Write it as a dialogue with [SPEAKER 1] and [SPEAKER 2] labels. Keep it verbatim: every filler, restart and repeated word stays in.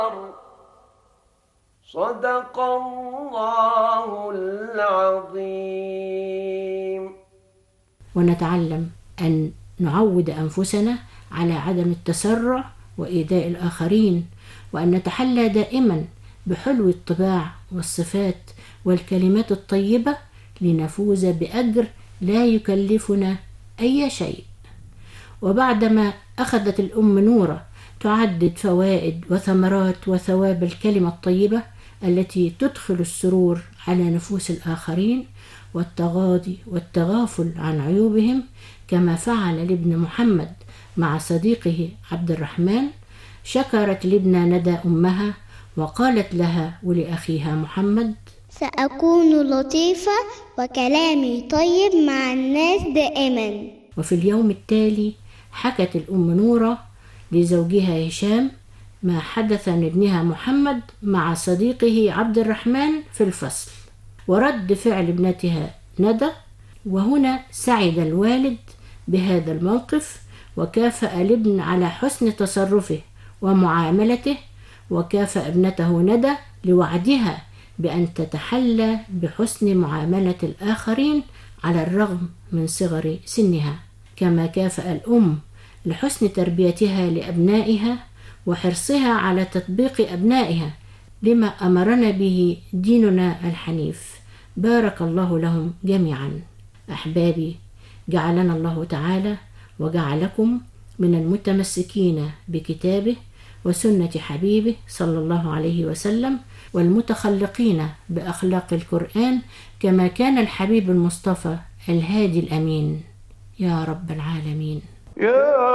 [SPEAKER 1] صدق الله العظيم.
[SPEAKER 2] ونتعلم أن نعود أنفسنا على عدم التسرع وإيذاء الآخرين، وأن نتحلى دائما بحلو الطباع والصفات والكلمات الطيبة لنفوز بأجر لا يكلفنا أي شيء. وبعدما أخذت الأم نورة تعدد فوائد وثمرات وثواب الكلمة الطيبة التي تدخل السرور على نفوس الآخرين والتغاضي والتغافل عن عيوبهم، كما فعل لابن محمد مع صديقه عبد الرحمن، شكرت لابنة ندى أمها وقالت لها ولأخيها محمد:
[SPEAKER 3] سأكون لطيفة وكلامي طيب مع الناس دائما.
[SPEAKER 2] وفي اليوم التالي حكت الأم نورة لزوجها هشام ما حدث من ابنها محمد مع صديقه عبد الرحمن في الفصل ورد فعل ابنتها ندى. وهنا سعد الوالد بهذا الموقف وكافأ الابن على حسن تصرفه ومعاملته، وكافأ ابنته ندى لوعدها بأن تتحلى بحسن معاملة الآخرين على الرغم من صغر سنها، كما كافأ الأم لحسن تربيتها لأبنائها وحرصها على تطبيق أبنائها لما أمرنا به ديننا الحنيف. بارك الله لهم جميعا. أحبابي، جعلنا الله تعالى وجعلكم من المتمسكين بكتابه وسنة حبيبه صلى الله عليه وسلم، والمتخلقين بأخلاق القرآن كما كان الحبيب المصطفى الهادي الأمين، يا رب العالمين.